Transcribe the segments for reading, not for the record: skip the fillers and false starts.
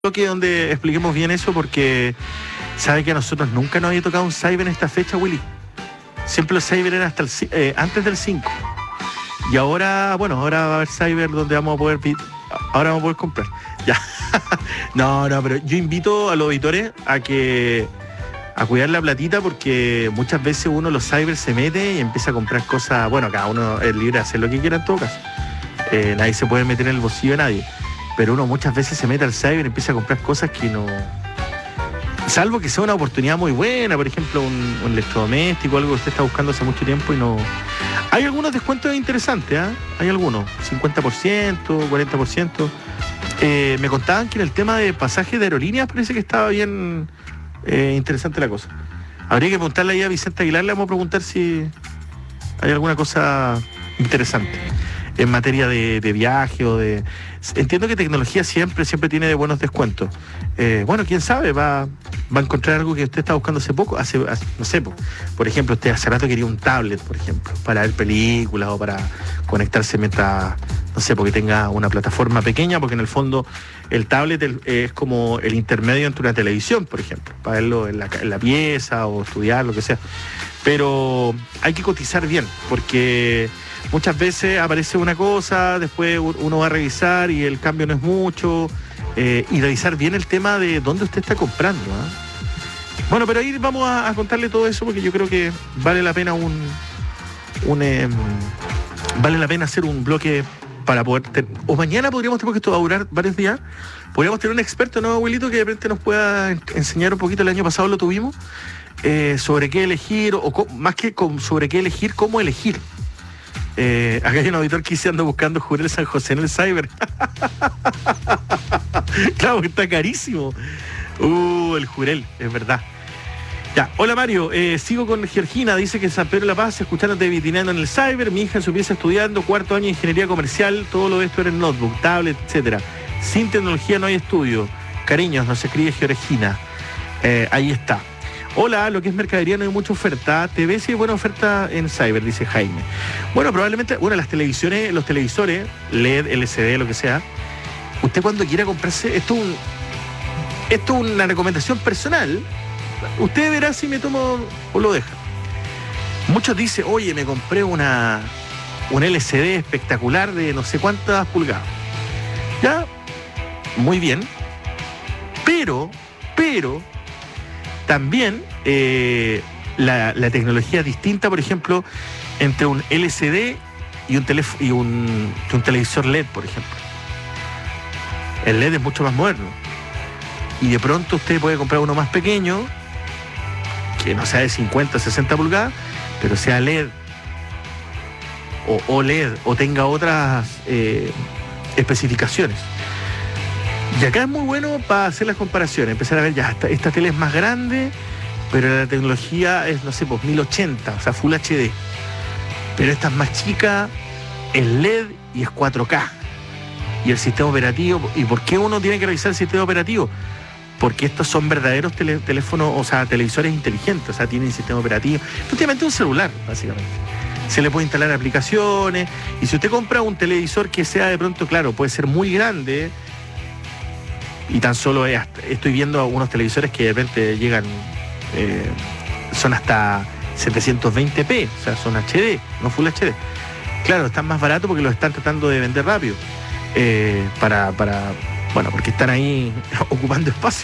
bloque donde expliquemos bien eso, porque sabe que a nosotros nunca nos había tocado un cyber en esta fecha, Willy. Siempre los cyber eran hasta antes del 5. Y ahora, bueno, ahora va a haber cyber donde vamos a poder comprar. Ya. No, pero yo invito a los auditores a cuidar la platita, porque muchas veces uno los cyber se mete y empieza a comprar cosas. Bueno, cada uno es libre de hacer lo que quiera en todo caso. Nadie se puede meter en el bolsillo de nadie. Pero uno muchas veces se mete al cyber y empieza a comprar cosas que no... Salvo que sea una oportunidad muy buena, por ejemplo, un electrodoméstico, algo que usted está buscando hace mucho tiempo y no... Hay algunos descuentos interesantes, ¿eh? Hay algunos, 50%, 40%. Me contaban que en el tema de pasajes de aerolíneas parece que estaba bien interesante la cosa. Habría que preguntarle ahí a Vicente Aguilar, le vamos a preguntar si hay alguna cosa interesante en materia de viaje o de... Entiendo que tecnología siempre tiene de buenos descuentos. Bueno, quién sabe, va a encontrar algo que usted está buscando hace poco, no sé, por ejemplo, usted hace rato quería un tablet, por ejemplo, para ver películas o para conectarse mientras, no sé, porque tenga una plataforma pequeña, porque en el fondo el tablet es como el intermedio entre una televisión, por ejemplo, para verlo en la pieza o estudiar, lo que sea. Pero hay que cotizar bien, porque muchas veces aparece una cosa, después uno va a revisar y el cambio no es mucho, y revisar bien el tema de dónde usted está comprando, ¿eh? Bueno, pero ahí vamos a contarle todo eso, porque yo creo que vale la pena vale la pena hacer un bloque para poder o mañana podríamos tener, porque esto va a durar varios días, podríamos tener un experto, ¿no, abuelito? Que de repente nos pueda enseñar un poquito. El año pasado lo tuvimos, sobre qué elegir, más que sobre qué elegir, cómo elegir. Acá hay un auditor que anda buscando Jurel San José en el cyber. Claro, que está carísimo. El Jurel, es verdad. Ya, hola Mario, sigo con Georgina, dice que en San Pedro de la Paz, escuchándote vitineando en el cyber. Mi hija en su pieza estudiando, 4º año de ingeniería comercial, todo lo de esto era en notebook, tablet, etcétera. Sin tecnología no hay estudio. Cariños, nos escribe Georgina. Ahí está. Hola, lo que es mercadería no hay mucha oferta. TV sí hay buena oferta en cyber, dice Jaime. Bueno, probablemente, las televisiones, los televisores, LED, LCD, lo que sea, usted cuando quiera comprarse, esto es una recomendación personal, usted verá si me tomo o lo deja. Muchos dicen, oye, me compré un LCD espectacular de no sé cuántas pulgadas. Ya, muy bien, pero también la tecnología es distinta, por ejemplo, entre un LCD y un televisor LED, por ejemplo. El LED es mucho más moderno. Y de pronto usted puede comprar uno más pequeño, que no sea de 50, 60 pulgadas, pero sea LED o OLED o tenga otras especificaciones. Y acá es muy bueno para hacer las comparaciones, empezar a ver, ya, esta tele es más grande, pero la tecnología es, no sé, pues 1080, o sea, Full HD. Pero esta es más chica, es LED y es 4K. Y el sistema operativo, ¿y por qué uno tiene que revisar el sistema operativo? Porque estos son verdaderos teléfonos, o sea, televisores inteligentes, o sea, tienen sistema operativo. Prácticamente un celular, básicamente. Se le puede instalar aplicaciones, y si usted compra un televisor que sea de pronto, claro, puede ser muy grande, y tan solo estoy viendo unos televisores que de repente llegan, son hasta 720p, o sea, son HD, no Full HD. Claro, están más baratos porque los están tratando de vender rápido, porque están ahí ocupando espacio.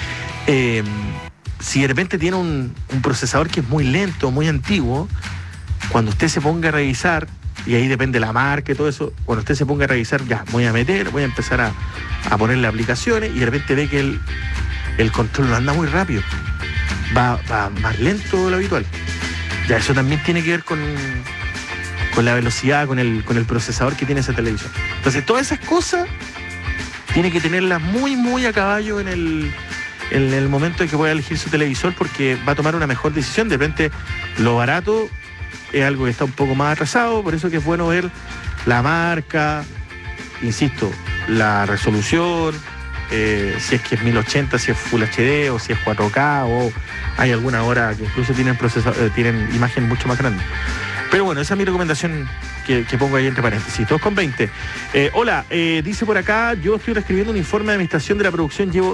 Si de repente tiene un procesador que es muy lento, muy antiguo, cuando usted se ponga a revisar, y ahí depende la marca y todo eso, cuando usted se ponga a revisar, ya, voy a empezar a ponerle aplicaciones, y de repente ve que el control no anda muy rápido, va más lento de lo habitual. Ya, eso también tiene que ver con la velocidad, con el procesador que tiene ese televisor. Entonces, todas esas cosas tiene que tenerlas muy, muy a caballo en el momento en que pueda elegir su televisor, porque va a tomar una mejor decisión. De repente, lo barato es algo que está un poco más atrasado, por eso que es bueno ver la marca, insisto, la resolución, si es que es 1080, si es Full HD o si es 4K, o hay alguna hora que incluso tienen imagen mucho más grande. Pero bueno, esa es mi recomendación que pongo ahí entre paréntesis. 2:20. Hola, dice por acá, yo estoy reescribiendo un informe de administración de la producción, llevo